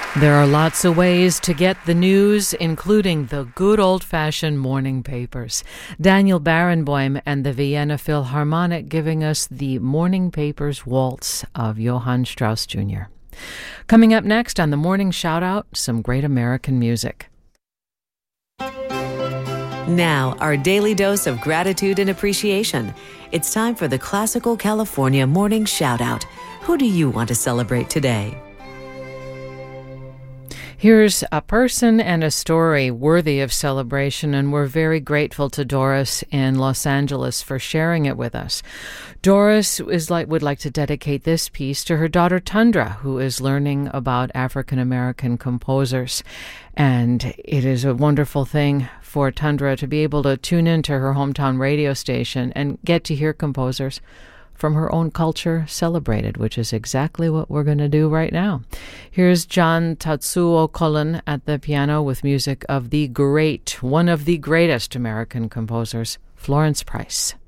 There are lots of ways to get the news, including the good old-fashioned morning papers. Daniel Barenboim and the Vienna Philharmonic giving us the Morning Papers Waltz of Johann Strauss Jr. Coming up next on the Morning Shoutout, some great American music. Now, our daily dose of gratitude and appreciation. It's time for the Classical California Morning Shoutout. Who do you want to celebrate today? Here's a person and a story worthy of celebration, and we're very grateful to Doris in Los Angeles for sharing it with us. Doris would like to dedicate this piece to her daughter Tundra, who is learning about African American composers. And it is a wonderful thing for Tundra to be able to tune into her hometown radio station and get to hear composers from her own culture celebrated, which is exactly what we're going to do right now. Here's John Tatsuo Cullen at the piano with music of one of the greatest American composers, Florence Price.